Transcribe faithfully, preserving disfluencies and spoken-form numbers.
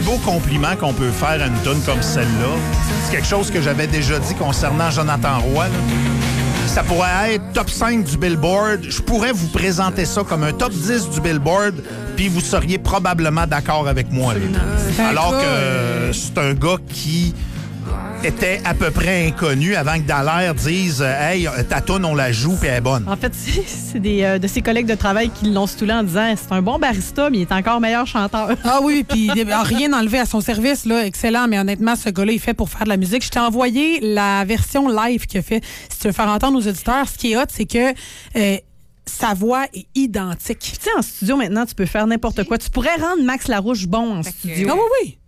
beau compliment qu'on peut faire à une toune comme celle-là, c'est quelque chose que j'avais déjà dit concernant Jonathan Roy, là. Ça pourrait être top cinq du Billboard. Je pourrais vous présenter ça comme un top dix du Billboard, puis vous seriez probablement d'accord avec moi. Là. Alors que euh, c'est un gars qui était à peu près inconnu avant que Dallaire dise « Hey, ta toune, on la joue, puis elle est bonne. » En fait, c'est, c'est des, euh, de ses collègues de travail qui l'ont stoulé en disant « C'est un bon barista, mais il est encore meilleur chanteur. » Ah oui, puis rien enlevé à son service, là, excellent, mais honnêtement, ce gars-là, il fait pour faire de la musique. Je t'ai envoyé la version live qu'il a fait. Si tu veux faire entendre aux auditeurs, ce qui est hot, c'est que... Euh, sa voix est identique. Tu sais, en studio, maintenant, tu peux faire n'importe quoi. Tu pourrais rendre Max Larouche bon en studio. Ah oui, oui.